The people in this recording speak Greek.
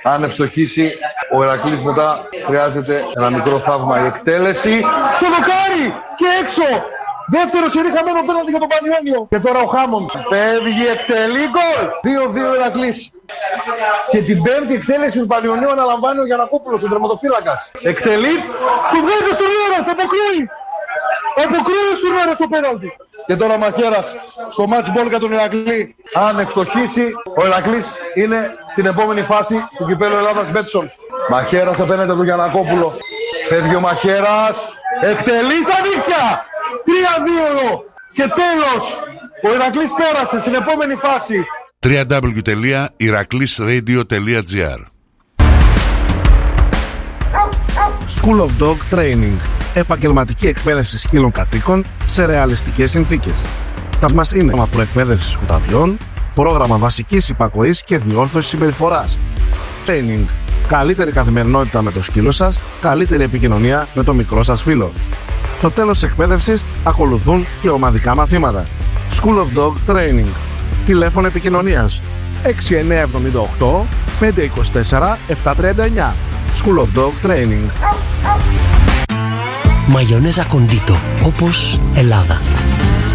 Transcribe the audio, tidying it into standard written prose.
Αν ευστοχίσει, ο Ηρακλής μετά χρειάζεται ένα μικρό θαύμα. Η εκτέλεση στο δοκάρι και έξω. Δεύτερο σερί χαμένο πέναλτι για τον Πανιόνιο. Και τώρα ο Χάμοντ φεύγει, εκτελεί γκολ. 2-2 Ηρακλής. Και την πέμπτη εκτέλεση του Πανιονίου αναλαμβάνει ο Γιαννακόπουλος, ο τερματοφύλακας. Εκτελεί, του βγάζει στον Λέρας, αποκρούει. Αποκρούει στον Λέρας το πέναλτι. Και τώρα Μαχαίρας στο match ball για τον Ηρακλή. Αν ευστοχίσει, ο Ηρακλής είναι στην επόμενη φάση του κυπέλλου Ελλάδας Μπέτσον. Μαχαίρας απέναντι από τον Γιαννακόπουλο. Φεύγει ο Μαχαίρας, εκτελεί στα δίχτυα. 3-2 και τέλος. Ο Ηρακλής πέρασε στην επόμενη φάση. www.iraklisradio.gr School of Dog Training. Επαγγελματική εκπαίδευση σκύλων κατοίκων σε ρεαλιστικές συνθήκες. Τα μας είναι πρόγραμμα προεκπαίδευσης σκουταβιών, πρόγραμμα βασικής υπακοής και διόρθωσης συμπεριφοράς. Training. Καλύτερη καθημερινότητα με το σκύλο σας, καλύτερη επικοινωνία με το μικρό σας φίλο. Στο τέλος της εκπαίδευσης ακολουθούν και ομαδικά μαθήματα. School of Dog Training. Τηλέφωνο επικοινωνίας 6978 524 739. School of Dog Training. Μαγιονέζα Κοντίτο, όπως Ελλάδα.